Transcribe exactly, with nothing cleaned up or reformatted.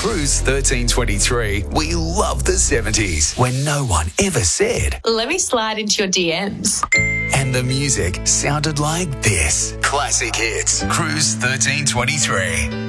Cruise thirteen twenty-three, we love the seventies, when no one ever said, "Let me slide into your D Ms." And the music sounded like this. Classic Hits, Cruise thirteen twenty-three.